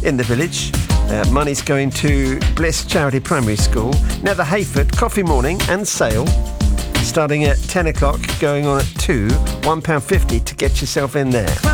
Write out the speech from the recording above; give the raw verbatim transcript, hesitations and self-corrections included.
in the village. Uh, money's going to Bliss Charity Primary School. Now the Hayford Coffee Morning and Sale, starting at ten o'clock, going on at two, one pound fifty to get yourself in there.